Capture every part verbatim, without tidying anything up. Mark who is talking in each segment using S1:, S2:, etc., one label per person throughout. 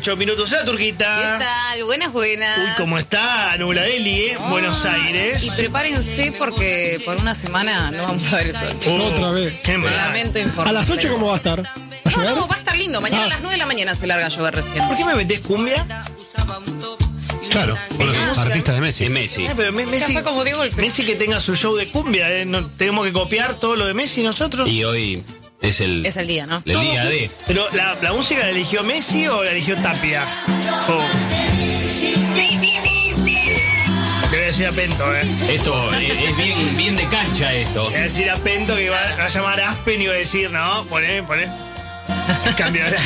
S1: ocho minutos. La Turquita.
S2: ¿Qué tal? Buenas, buenas.
S1: Uy, ¿cómo está? Nubladeli, ¿eh? Oh. Buenos Aires.
S2: Y prepárense porque por una semana no vamos a ver el sol.
S3: Oh, Otra vez.
S1: Qué mal.
S2: Lamento informarles.
S3: ¿A las ocho cómo va a estar? ¿Va a
S2: no,
S3: llover?
S2: no, va a estar lindo. Mañana ah. a las nueve de la mañana se larga a llover recién.
S1: ¿Por qué me metés cumbia?
S4: Claro, con los artistas de Messi.
S1: Es Messi. Eh, pero Messi,
S2: fue como de golpe.
S1: Messi que tenga su show de cumbia. ¿eh? No, tenemos que copiar todo lo de Messi nosotros.
S4: Y hoy es el,
S2: es el día, ¿no?
S4: El día de.
S1: Pero la, la música la eligió Messi o la eligió Tapia. Oh. Le voy a decir a Pento, ¿eh?
S4: Esto es, es bien, bien de cancha esto.
S1: Le voy a decir a Pento que va, va a llamar a Aspen y va a decir, no, poné, poné. Cambio ahora.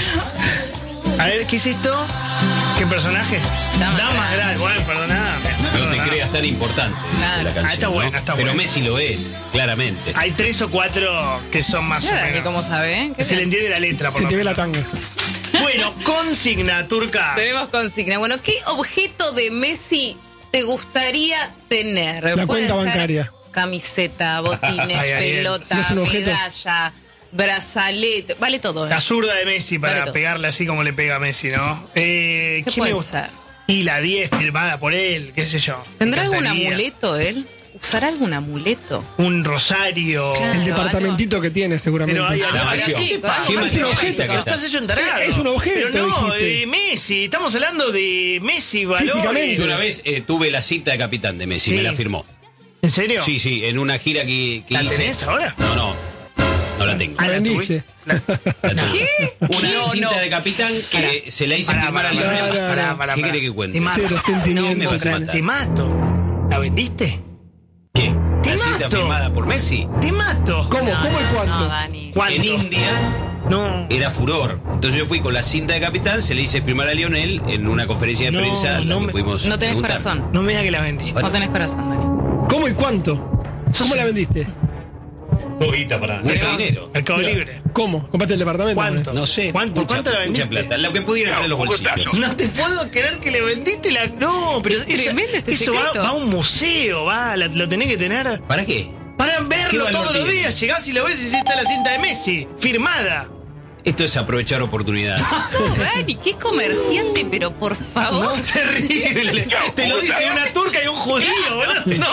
S1: A ver, ¿qué es esto? ¿Qué personaje?
S2: Damas,
S1: Damas Gratis. Bueno, perdoname.
S4: No te creas tan importante, dice
S2: claro.
S4: la canción.
S1: Ah, está buena,
S4: ¿no?
S1: está
S4: Pero
S1: buena.
S4: Messi lo es, claramente.
S1: Hay tres o cuatro que son más
S2: Claro,
S1: o menos.
S2: que como sabe, ¿eh?
S1: Que se le entiende la letra, por
S3: Se
S1: lo
S3: te ve
S1: menos.
S3: la tanga.
S1: Bueno, consigna, Turca.
S2: Tenemos consigna. Bueno, ¿qué objeto de Messi te gustaría tener?
S3: La
S2: Puede
S3: cuenta
S2: ser
S3: bancaria.
S2: Camiseta, botines,
S1: Ay, ay,
S2: pelota,
S3: ¿es un objeto?
S2: medalla, brazalete, vale todo. ¿eh?
S1: La zurda de Messi para
S2: Vale todo.
S1: pegarle así como le pega a Messi, ¿no? Eh,
S2: ¿Qué
S1: ¿qué
S2: puede
S1: me gusta?
S2: ser?
S1: Y la diez firmada por él, qué sé yo.
S2: ¿Tendrá
S1: Me
S2: algún
S1: encantaría.
S2: amuleto él? ¿Usará algún amuleto?
S1: Un rosario.
S2: Claro.
S3: El departamentito que tiene, seguramente.
S1: Pero hay
S4: La
S1: algo-
S4: mansión.
S2: chico,
S4: ¿Qué
S2: ¿eh?
S1: Es un
S4: mansión?
S1: objeto,
S4: Acá
S1: pero
S4: está.
S1: estás hecho un tarado.
S3: Es un objeto,
S1: Pero no,
S3: dijiste.
S1: de Messi. Estamos hablando de Messi, valores.
S3: Físicamente.
S4: Yo una vez eh, tuve la cinta de capitán de Messi,
S1: Sí.
S4: me la firmó.
S1: ¿En serio?
S4: Sí, sí, en una gira que, que
S1: ¿La
S4: hice.
S1: tenés ahora?
S4: No, no, no la tengo.
S1: Ah,
S3: La
S1: ¿la
S3: vendiste.
S1: tuviste? La-
S4: La tuve.
S2: ¿Qué?
S4: Una
S2: No,
S4: cinta
S2: no.
S4: de capitán que se la hice
S1: Pará,
S4: firmar
S1: pará,
S4: a
S1: pará,
S4: Lionel.
S1: pará, pará,
S4: ¿Qué
S1: pará.
S4: quiere que cuente?
S1: Te mato.
S3: Cero
S4: No,
S3: sentimiento.
S4: me vas a
S3: Clara.
S4: matar.
S1: Te mato. ¿La vendiste?
S4: ¿Qué?
S1: Te
S4: ¿La cinta
S1: mato.
S4: firmada por Messi?
S1: Te mato.
S3: ¿Cómo?
S2: No,
S3: ¿Cómo y
S2: no,
S3: cuánto?
S2: No, Dani.
S1: ¿Cuánto?
S4: En India
S1: No.
S4: era furor. Entonces yo fui con la cinta de capitán, se le hice firmar a Lionel en una conferencia de
S1: No,
S4: prensa.
S1: no
S4: la que
S1: me-
S4: pudimos
S2: No tenés
S4: preguntar.
S2: corazón.
S1: No me digas que la vendiste.
S2: No tenés corazón, Dani.
S3: ¿Cómo y cuánto? ¿Cómo la vendiste?
S5: Poquita para
S4: Mucho dinero.
S1: Mercado Libre.
S3: ¿Cómo? ¿Compraste el departamento?
S1: ¿Cuánto?
S4: No sé.
S1: ¿Cuánto?
S4: mucha,
S1: ¿Cuánto la vendiste?
S4: Mucha plata. Lo que pudiera entrar en los bolsillos.
S1: No te puedo creer que le vendiste la... No, pero eso,
S2: Tremendo este
S1: eso va,
S2: secreto.
S1: va a un museo, va, la- lo tenés que tener
S4: ¿Para qué?
S1: para
S4: ¿Qué
S1: verlo
S4: valor
S1: todos los
S4: tiene?
S1: días. Llegás y lo ves y sí está la cinta de Messi, firmada.
S4: Esto es aprovechar oportunidades.
S2: No, Dani, qué comerciante, pero por favor.
S1: No, terrible. Te lo dice una turca y un judío, boludo. No.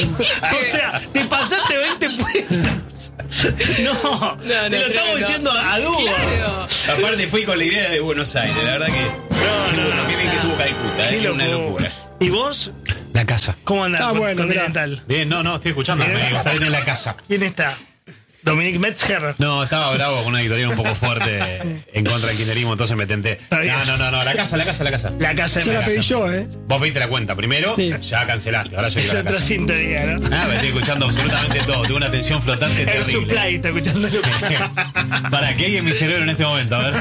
S1: O sea, te pasaste veinte puestos. No,
S2: no,
S1: te lo estamos
S2: tremendo.
S1: diciendo a dúo.
S2: Claro.
S4: Aparte fui con la idea de Buenos Aires. La verdad que...
S1: No, no,
S4: bueno,
S1: no.
S4: qué bien que tuvo Calcuta.
S1: Sí,
S4: Es una
S1: loco.
S4: locura.
S1: ¿Y vos?
S4: La casa.
S1: ¿Cómo andás?
S3: Ah,
S1: con-
S3: bueno, mirá.
S1: Continental?
S5: Bien, no, no, estoy escuchando. Me gustaría tener la casa.
S1: ¿Quién está? Dominic Metzger.
S5: No, estaba bravo con una editorial un poco fuerte en contra del kirchnerismo, entonces me tenté.
S1: bien.
S5: No, no, no, no, la casa, la casa, la casa.
S1: La casa de
S3: Ya la
S1: Messi.
S3: pedí yo, ¿eh?
S5: Vos pediste la cuenta primero,
S3: Sí.
S5: ya cancelaste. Ahora yo
S1: Es
S5: quiero la
S1: otra
S5: casa.
S1: sintonía, ¿no?
S5: Ah, me estoy escuchando absolutamente todo. Tengo una tensión flotante
S1: El
S5: terrible.
S1: supply está escuchando.
S5: ¿Para qué hay en mi cerebro en este momento? A ver.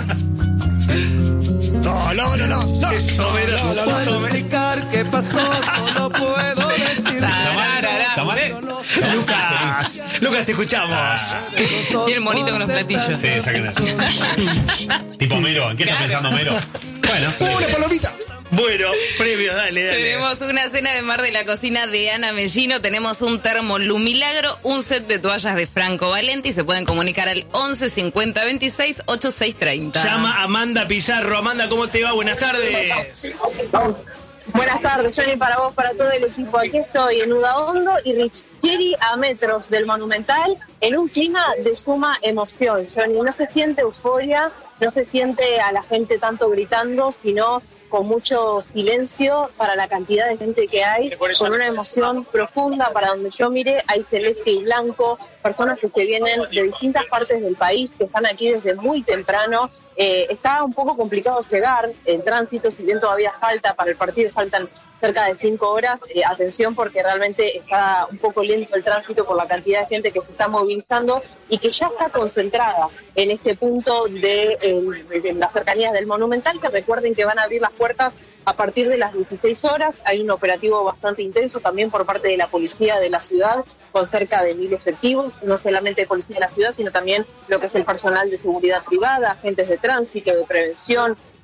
S3: No, no, no, no. no.
S1: Es Homero,
S3: no, no, no,
S1: es
S3: no.
S1: Homero.
S6: explicar qué pasó, solo puedo decir.
S5: ¿Está mal? ¿Está mal?
S1: Lucas, Lucas, te escuchamos.
S2: Y el monito con los platillos.
S5: Sí, saquen eso. Tipo Mero, ¿en qué estás pensando Mero? Bueno,
S3: Una palomita.
S1: Bueno, premios, dale, dale.
S2: Tenemos una cena de mar de la cocina de Ana Mellino, tenemos un termo Lumilagro, un set de toallas de Franco Valenti y se pueden comunicar al once cincuenta veintiséis ochenta y seis treinta.
S1: Llama a Amanda Pizarro. Amanda, ¿cómo te va? Buenas tardes.
S7: Buenas tardes, Johnny, para vos, para todo el equipo. Aquí estoy en Udaondo y Richieri a metros del Monumental en un clima de suma emoción, Johnny. No se siente euforia, no se siente a la gente tanto gritando, sino con mucho silencio para la cantidad de gente que hay, con una emoción profunda para donde yo mire, hay celeste y blanco, personas que se vienen de distintas partes del país, que están aquí desde muy temprano. Eh, está un poco complicado llegar en tránsito, si bien todavía falta para el partido, faltan cerca de cinco horas. Eh, atención porque realmente está un poco lento el tránsito por la cantidad de gente que se está movilizando y que ya está concentrada en este punto de, eh, de las cercanías del Monumental, que recuerden que van a abrir las puertas a partir de las dieciséis horas. Hay un operativo bastante intenso también por parte de la policía de la ciudad, con cerca de mil efectivos, no solamente policía de la ciudad, sino también lo que es el personal de seguridad privada, agentes de tránsito, de prevención,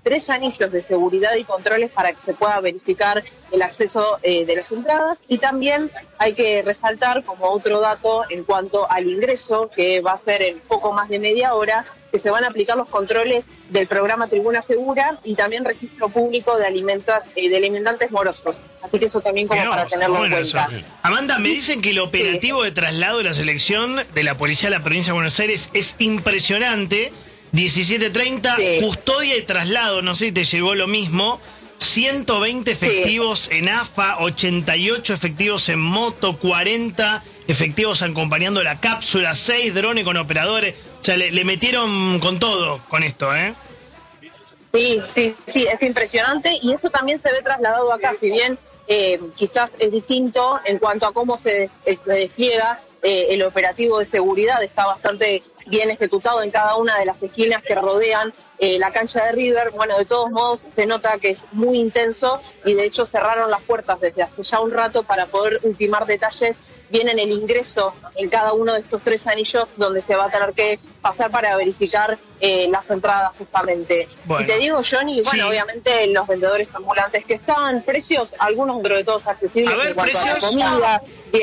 S7: tres anillos de seguridad y controles para que se pueda verificar el acceso eh, de las entradas. Y también hay que resaltar como otro dato en cuanto al ingreso, que va a ser en poco más de media hora, que se van a aplicar los controles del programa Tribuna Segura y también registro público de alimentos eh, de alimentantes morosos. Así que eso también como
S1: Pero,
S7: para tenerlo
S1: bueno,
S7: en cuenta.
S1: eso. Amanda, me dicen que el operativo de traslado de la selección de la policía de la provincia de Buenos Aires es impresionante. diecisiete treinta,
S7: Sí.
S1: custodia y traslado, no sé si te llegó lo mismo. ciento veinte efectivos en A F A, ochenta y ocho efectivos en moto, cuarenta efectivos acompañando la cápsula, seis drones con operadores. O sea, le, le metieron con todo con esto, ¿eh?
S7: Sí, sí, sí, es impresionante y eso también se ve trasladado acá, si bien eh, quizás es distinto en cuanto a cómo se, se despliega eh, el operativo de seguridad, está bastante bien ejecutado en cada una de las esquinas que rodean eh, la cancha de River. Bueno, de todos modos se nota que es muy intenso y de hecho cerraron las puertas desde hace ya un rato para poder ultimar detalles bien en el ingreso en cada uno de estos tres anillos donde se va a tener que pasar para verificar eh, las entradas justamente.
S1: Bueno.
S7: Y te digo, Johnny, bueno,
S1: Sí.
S7: obviamente los vendedores ambulantes que están, precios, algunos dentro de todos accesibles.
S1: A ver,
S7: en cuanto a la
S1: precios.
S7: comida,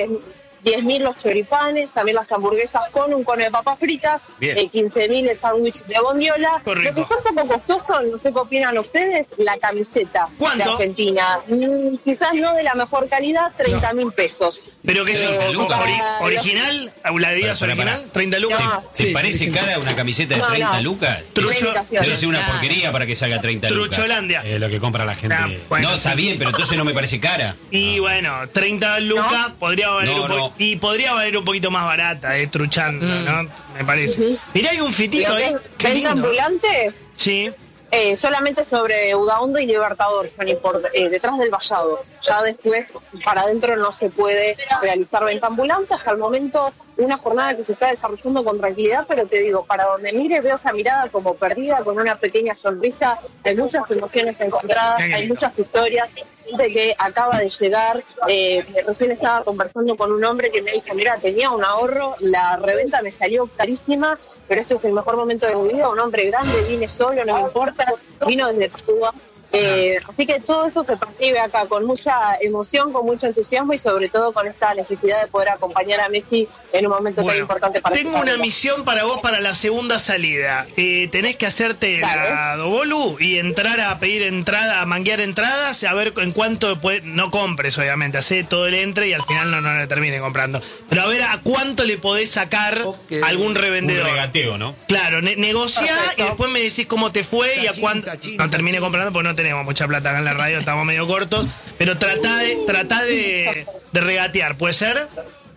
S7: diez mil los choripanes, también las hamburguesas con un cono de papas fritas,
S4: Bien.
S7: eh, quince mil el sándwich de bondiola.
S1: Correcto.
S7: Lo que fue un poco costoso, no sé qué opinan ustedes, la camiseta
S1: ¿Cuánto?
S7: de Argentina. Mm, quizás no de la mejor calidad, treinta mil pesos.
S1: Pero que es
S7: Eh,
S1: un-
S7: para
S1: ori-
S7: los-
S1: original, la Adidas
S4: Para, para,
S1: original,
S4: para.
S1: treinta lucas.
S7: No.
S4: ¿Te
S3: Sí,
S4: parece
S3: sí, sí.
S4: cara una camiseta de
S7: No,
S4: treinta
S7: no.
S4: lucas?
S1: Trucho-
S4: Debe ser una
S2: Claro.
S4: porquería para que salga treinta lucas.
S1: Trucholandia.
S5: Eh, lo que compra la gente.
S1: Ah, bueno,
S4: No, está
S1: sí.
S4: bien, pero entonces no me parece cara.
S1: Y bueno, treinta lucas podría valer
S4: No,
S1: un po-
S4: no.
S1: y podría valer un poquito más barata, eh, truchando,
S2: Mm.
S1: ¿no? Me parece.
S7: Ujú.
S1: Mirá, hay un fitito
S7: Lo que
S1: ahí.
S7: es
S1: Qué
S7: venta
S1: lindo.
S7: ambulante,
S1: Sí.
S7: eh, solamente sobre Udaondo y Libertador, Johnny, por eh, detrás del vallado. Ya después, para adentro no se puede realizar venta ambulante. Hasta el momento, una jornada que se está desarrollando con tranquilidad, pero te digo, para donde mire veo esa mirada como perdida, con una pequeña sonrisa. Hay muchas emociones encontradas,
S1: Qué
S7: hay
S1: lindo.
S7: muchas historias. Gente que acaba de llegar, eh, recién estaba conversando con un hombre que me dijo, mira, tenía un ahorro, la reventa me salió carísima, pero este es el mejor momento de mi vida, un hombre grande, vine solo, no me importa, vino desde Cuba. Eh, así que todo eso se percibe acá con mucha emoción, con mucho entusiasmo y sobre todo con esta necesidad de poder acompañar a Messi en un momento tan
S1: Bueno,
S7: importante para su
S1: tengo una
S7: carrera.
S1: misión para vos para la segunda salida. Eh, tenés que hacerte
S7: Dale.
S1: la Dobolu y entrar a pedir entrada, a manguear entradas, a ver en cuánto puede, no compres, obviamente, hace todo el entre y al final no, no le termine comprando. Pero a ver a cuánto le podés sacar
S6: Ok.
S1: a algún
S5: Un
S1: revendedor.
S5: regateo, ¿no?
S1: Claro, ne- negociá
S7: Perfecto.
S1: y después me decís cómo te fue y a cuánto. No termine comprando porque no tenemos mucha plata acá en la radio, estamos medio cortos. Pero tratá de, tratá de, de regatear, ¿puede ser?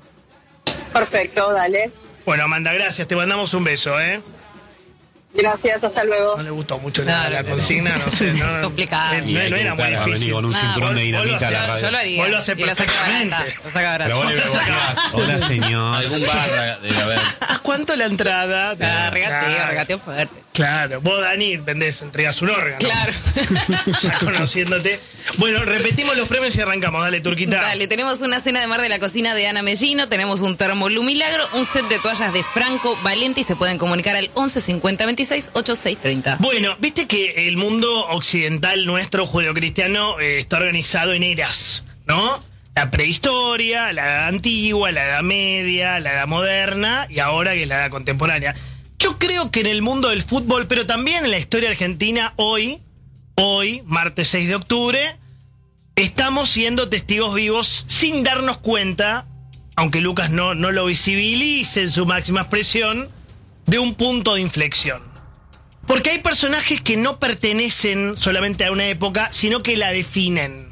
S7: Perfecto, dale.
S1: Bueno, Amanda, gracias, te mandamos un beso, ¿eh?
S7: Gracias, hasta luego.
S1: No le gustó mucho la,
S2: Claro,
S1: la
S2: no.
S1: consigna, no sé. No,
S2: Complicado.
S1: eh,
S5: Y
S1: No,
S5: hay
S1: no
S5: que
S1: era muy
S5: buscar a venir
S1: difícil.
S5: con un
S2: Nah,
S5: cinturón de
S1: vos- vos lo
S5: dinamita a la
S1: hacés-
S2: Yo,
S5: radio.
S2: yo lo haría.
S1: Vos lo hacés
S2: y lo saca
S1: perfectamente.
S2: barata, lo saca barata.
S5: Pero vos le
S1: Lo sacás.
S5: Hola, señor.
S4: Algún barra debe haber.
S1: ¿A cuánto la entrada?
S2: Ah, regateo,
S1: Claro,
S2: regateo fuerte.
S1: Claro, vos, Dani, vendés, entregas un órgano.
S2: Claro.
S1: Ya conociéndote. Bueno, repetimos los premios y arrancamos. Dale, Turquita.
S2: Dale, tenemos una cena de mar de la cocina de Ana Mellino, tenemos un termo Lumilagro, un set de toallas de Franco Valente y se pueden comunicar al once cincuenta veintiséis ochenta y seis treinta.
S1: Bueno, viste que el mundo occidental nuestro, judeocristiano, eh, está organizado en eras, ¿no? La prehistoria, la edad antigua, la edad media, la edad moderna y ahora que es la edad contemporánea. Yo creo que en el mundo del fútbol, pero también en la historia argentina, hoy, hoy, martes seis de octubre, estamos siendo testigos vivos sin darnos cuenta, aunque Lucas no, no lo visibilice en su máxima expresión, de un punto de inflexión. Porque hay personajes que no pertenecen solamente a una época, sino que la definen.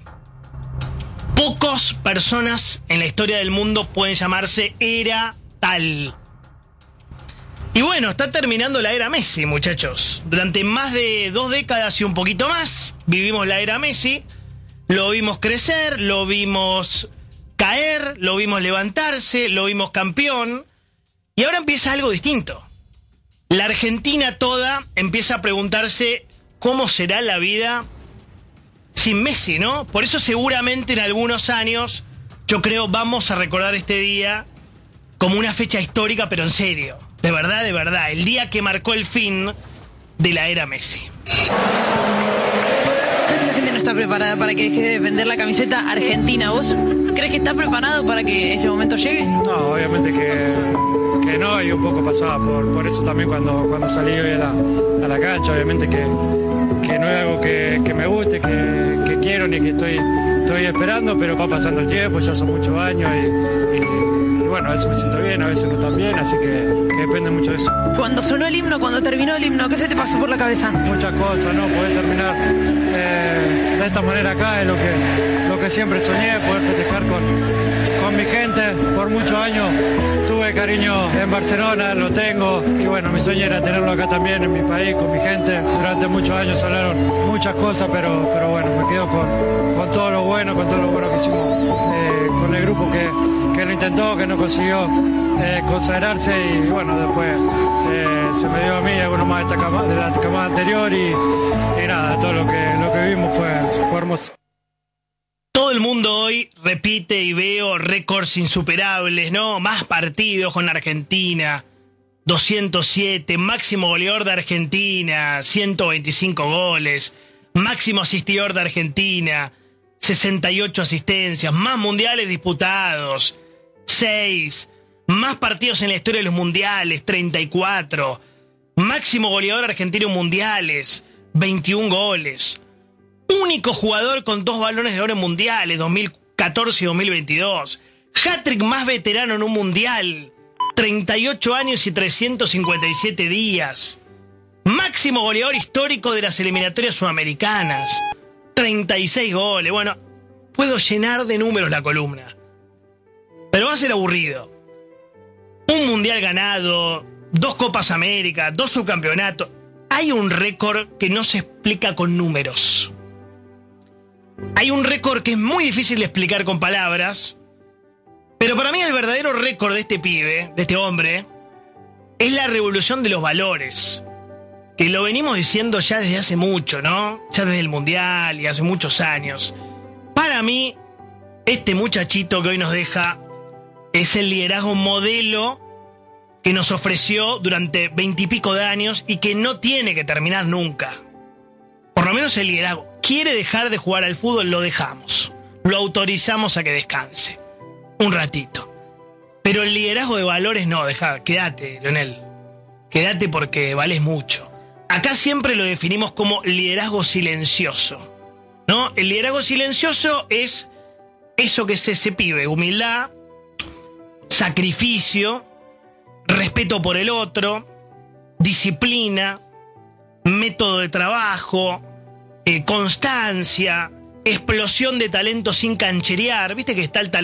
S1: Pocas personas en la historia del mundo pueden llamarse era tal. Y bueno, está terminando la era Messi, muchachos. Durante más de dos décadas y un poquito más, vivimos la era Messi. Lo vimos crecer, lo vimos caer, lo vimos levantarse, lo vimos campeón. Y ahora empieza algo distinto. La Argentina toda empieza a preguntarse cómo será la vida sin Messi, ¿no? Por eso seguramente en algunos años, yo creo, vamos a recordar este día como una fecha histórica, pero en serio. De verdad, de verdad. El día que marcó el fin de la era Messi.
S8: preparada para que deje de defender la camiseta argentina. ¿Vos crees que está preparado para que ese momento llegue?
S9: No, obviamente que, que no, y un poco pasaba por, por eso también cuando, cuando salí hoy a la, a la cancha, obviamente que, que no es algo que, que me guste, que, que quiero ni que estoy, estoy esperando, pero va pasando el tiempo, ya son muchos años y, y, y bueno, a veces me siento bien, a veces no tan bien, así que, que depende mucho de eso.
S8: Cuando sonó el himno, cuando terminó el himno, ¿qué se te pasó por la cabeza?
S9: Muchas cosas, ¿no? Poder terminar eh, de esta manera acá es lo que, lo que siempre soñé, poder festejar con, con mi gente. Por muchos años tuve cariño en Barcelona, lo tengo, y bueno, mi sueño era tenerlo acá también en mi país, con mi gente. Durante muchos años hablaron muchas cosas, pero, pero bueno, me quedo con, con todo lo bueno, con todo lo bueno que hicimos eh, con el grupo que, que lo intentó, que no consiguió eh, consagrarse, y bueno, después eh, se me dio a mí y algunos más de, esta cama, de la camada anterior, y, y nada, todo lo que, lo que vimos fue, fue hermoso.
S1: Todo el mundo hoy repite y veo récords insuperables, ¿no? Más partidos con Argentina, doscientos siete, máximo goleador de Argentina, ciento veinticinco goles, máximo asistidor de Argentina, sesenta y ocho asistencias, más mundiales disputados, seis, más partidos en la historia de los mundiales, treinta y cuatro, máximo goleador argentino en mundiales, veintiún goles. Único jugador con dos balones de oro en mundiales, dos mil catorce y dos mil veintidós. Hat-trick más veterano en un mundial, treinta y ocho años y trescientos cincuenta y siete días. Máximo goleador histórico de las eliminatorias sudamericanas, treinta y seis goles. Bueno, puedo llenar de números la columna, pero va a ser aburrido. Un mundial ganado, dos Copas América, dos subcampeonatos. Hay un récord que no se explica con números. Hay un récord que es muy difícil de explicar con palabras, pero para mí el verdadero récord de este pibe, de este hombre, es la revolución de los valores, que lo venimos diciendo ya desde hace mucho, ¿no? Ya desde el Mundial y hace muchos años. Para mí, este muchachito que hoy nos deja es el liderazgo modelo que nos ofreció durante veintipico de años y que no tiene que terminar nunca. Por lo menos el liderazgo. Quiere dejar de jugar al fútbol, lo dejamos. Lo autorizamos a que descanse un ratito. Pero el liderazgo de valores no, deja, quédate, Leonel. Quédate porque vales mucho. Acá siempre lo definimos como liderazgo silencioso, ¿no? El liderazgo silencioso es eso que es ese pibe: humildad, sacrificio, respeto por el otro, disciplina, método de trabajo, eh, constancia, explosión de talento sin cancherear. Viste que está el talento